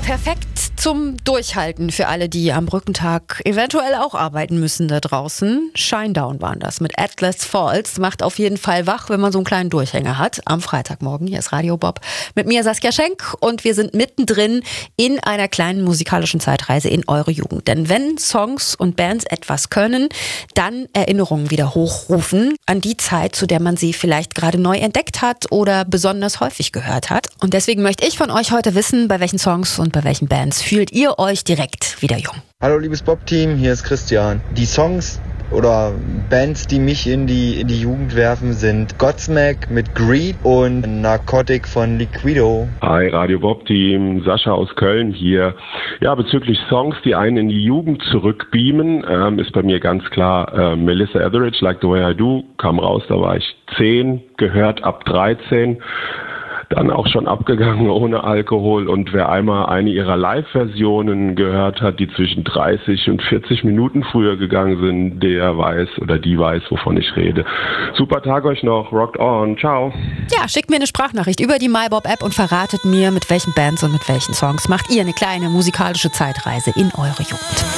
Perfekt zum Durchhalten für alle, die am Brückentag eventuell auch arbeiten müssen da draußen. Shinedown waren das mit Atlas Falls. Macht auf jeden Fall wach, wenn man so einen kleinen Durchhänger hat. Am Freitagmorgen, hier ist Radio Bob mit mir Saskia Schenk und wir sind mittendrin in einer kleinen musikalischen Zeitreise in eure Jugend. Denn wenn Songs und Bands etwas können, dann Erinnerungen wieder hochrufen an die Zeit, zu der man sie vielleicht gerade neu entdeckt hat oder besonders häufig gehört hat. Und deswegen möchte ich von euch heute wissen, bei welchen Songs und bei welchen Bands fühlt ihr euch direkt wieder jung? Hallo liebes Bob-Team, hier ist Christian. Die Songs oder Bands, die mich in die Jugend werfen, sind Godsmack mit Greed und Narcotic von Liquido. Hi Radio Bob-Team, Sascha aus Köln hier. Ja, bezüglich Songs, die einen in die Jugend zurückbeamen, ist bei mir ganz klar Melissa Etheridge, Like the Way I Do, kam raus, da war ich 10, gehört ab 13. Dann auch schon abgegangen ohne Alkohol, und wer einmal eine ihrer Live-Versionen gehört hat, die zwischen 30 und 40 Minuten früher gegangen sind, der weiß oder die weiß, wovon ich rede. Super Tag euch noch, rocked on, ciao. Ja, schickt mir eine Sprachnachricht über die MyBob-App und verratet mir, mit welchen Bands und mit welchen Songs macht ihr eine kleine musikalische Zeitreise in eure Jugend.